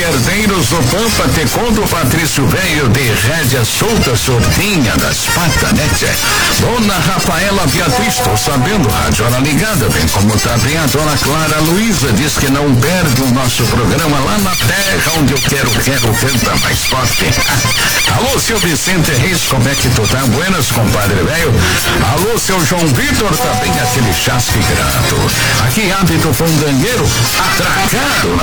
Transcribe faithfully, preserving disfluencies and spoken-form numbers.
Herdeiros do Pampa, Tecondo, Patrício Velho de rédea solta, surdinha das patas, né, tchê? Dona Rafaela Beatriz, tô sabendo, rádio hora ligada, bem como tá bem a dona Clara Luísa, diz que não perde o nosso programa lá na terra onde eu quero, quero, canta mais forte. Alô, seu Vicente Reis, como é que tu tá? Buenas, compadre velho. Alô, seu João Vitor, tá bem aquele chasque grato. Aqui, hábito fandangueiro, atracado